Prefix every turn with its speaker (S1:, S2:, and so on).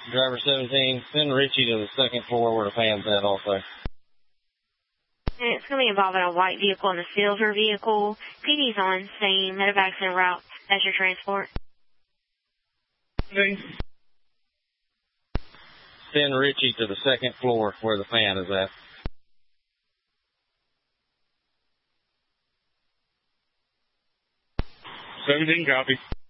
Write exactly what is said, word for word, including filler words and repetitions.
S1: Driver seventeen, send Richie to the second floor where the fan's at also.
S2: And it's going to be involving a white vehicle and a silver vehicle. P D's on scene, medevac's en route as your transport.
S3: Okay.
S1: Send Richie to the second floor where the fan is at.
S3: seventeen, copy.